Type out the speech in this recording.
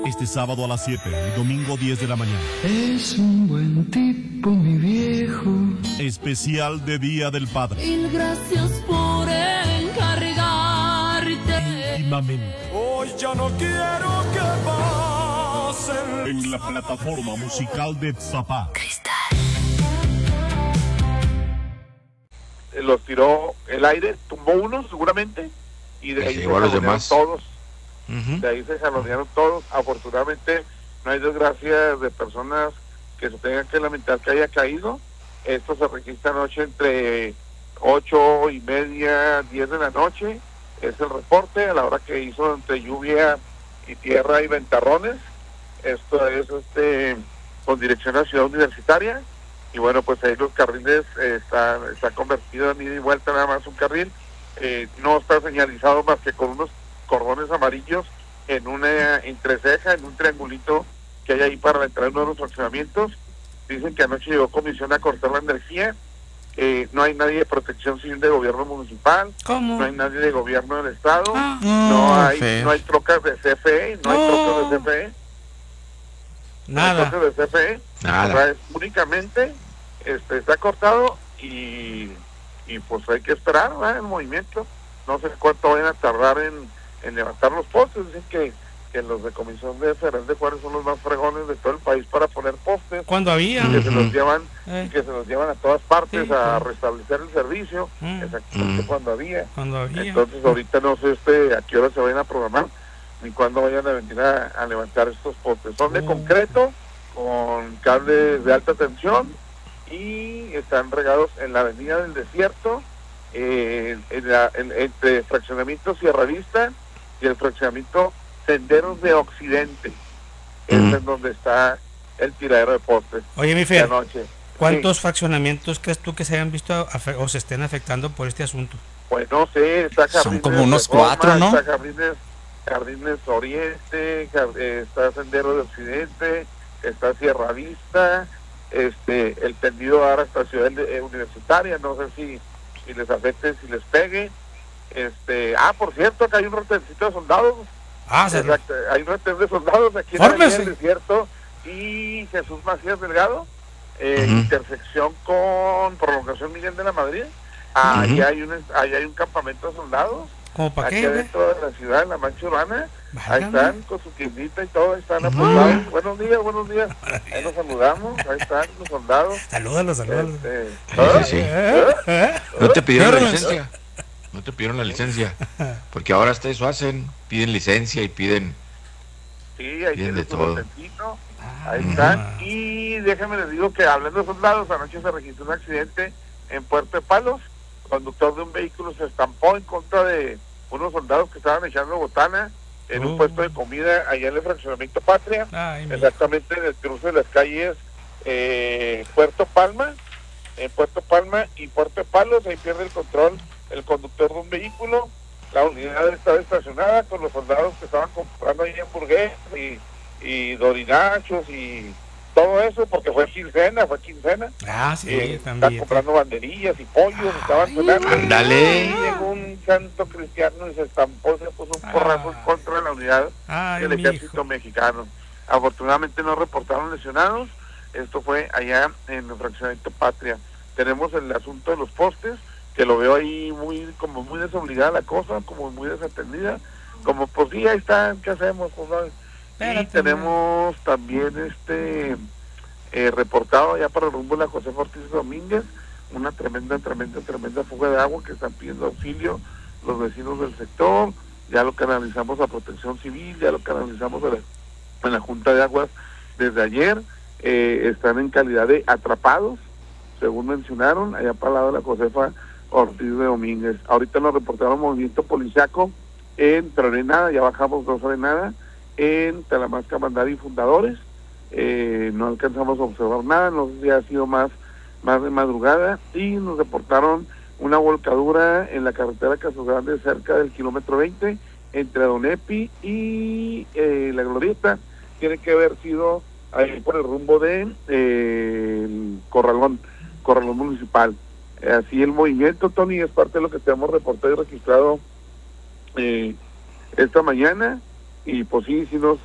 Este sábado a las 7 y domingo 10 de la mañana. Es un buen tipo, mi viejo. Especial de Día del Padre. Mil gracias por encargarte. Íntimamente. Hoy ya no quiero que pasen. En la plataforma musical de Tzapá. Los tiró el aire, tumbó uno seguramente, y de ahí se jalonearon todos. De ahí se jalonearon todos. Afortunadamente no hay desgracia de personas que se tengan que lamentar que haya caído. Esto se registra anoche entre 8:30, 10 de la noche. Es el reporte a la hora que hizo entre lluvia y tierra y ventarrones. Esto es con dirección a Ciudad Universitaria. Y bueno, pues ahí los carriles está convertido en ida y vuelta, nada más un carril. No está señalizado más que con unos cordones amarillos en una entreceja, en un triangulito que hay ahí para la entrada de uno de los fraccionamientos. Dicen que anoche llegó comisión a cortar la energía. No hay nadie de protección civil de gobierno municipal. ¿Cómo? No hay nadie de gobierno del estado. No hay trocas de CFE, no hay trocas de CFE. Nada. No hay trocas de CFE. Nada. O sea, es únicamente está cortado y pues hay que esperar, ¿verdad? El movimiento. No sé cuánto vayan a tardar en levantar los postes. Dicen que los de Comisión de Federal de Juárez son los más fregones de todo el país para poner postes. ¿Cuándo había? Que se los llevan y que se los llevan a todas partes a restablecer el servicio. Exactamente cuando había. Entonces ahorita no sé a qué hora se vayan a programar ni cuándo vayan a venir a levantar estos postes. Son de concreto con cables de alta tensión y están regados en la Avenida del Desierto, entre fraccionamiento Sierra Vista y el fraccionamiento Senderos de Occidente. Es en donde está el tiradero de postes. Oye, mi Fer, anoche. ¿cuántos fraccionamientos crees tú que se hayan visto o se estén afectando por este asunto? Pues no sé, está Jardines, son como unos Reforma, 4, ¿no? Está Jardines Oriente, está Sendero de Occidente, está Sierra Vista, el tendido ahora hasta Ciudad Universitaria. No sé si les afecte, si les pegue. Por cierto, acá hay un retencito de soldados. Exacto, hay un retén de soldados aquí en el Desierto y Jesús Macías Delgado, intersección con Prolongación Miguel de la Madrid. Ahí hay un campamento de soldados. ¿Cómo para qué? Aquí adentro de la ciudad, en la mancha urbana. Ahí están con su tiendita y todo, están apoyados. Buenos días. Ahí nos saludamos, ahí están los soldados. Salúdalos. Sí. ¿No te pidieron la licencia? No te pidieron la licencia, porque ahora hasta eso hacen, piden licencia y piden de todo. Ahí están. Y déjenme les digo que hablando de soldados, anoche se registró un accidente en Puerto de Palos. El conductor de un vehículo se estampó en contra de unos soldados que estaban echando botana en un puesto de comida allá en el fraccionamiento Patria, exactamente en el cruce de las calles Puerto Palma y Puerto de Palos. Ahí pierde el control el conductor de un vehículo. La unidad estaba estacionada con los soldados que estaban comprando ahí hamburguesas y dorinachos y todo eso, porque fue quincena. También. Estaban comprando banderillas y pollos, estaban cenando. ¡Ándale! Y llegó un santo cristiano y se estampó, se puso un porrazo contra la unidad del ejército mexicano. Afortunadamente no reportaron lesionados. Esto fue allá en el fraccionamiento Patria. Tenemos el asunto de los postes, que lo veo ahí como muy desobligada la cosa, como muy desatendida, como pues sí, ahí está, ¿qué hacemos? Pues, ¿no? Y tenemos también reportado ya para el rumbo de la José Ortiz Domínguez, una tremenda fuga de agua que están pidiendo auxilio los vecinos del sector. Ya lo canalizamos a Protección Civil, ya lo canalizamos a la Junta de Aguas desde ayer. Están en calidad de atrapados, según mencionaron, allá para el lado de la Josefa Ortiz de Domínguez. Ahorita nos reportaron movimiento policiaco en Arenada, ya bajamos 2 Arenada, en Talamasca, Mandar y Fundadores. No alcanzamos a observar nada, no sé si ha sido más de madrugada, y nos reportaron una volcadura en la carretera Caso Grande cerca del kilómetro 20, entre Don Epi y La Glorieta. Tiene que haber sido ahí por el rumbo de el Corralón Municipal. Así el movimiento, Tony, es parte de lo que tenemos reportado y registrado esta mañana, y pues sí nos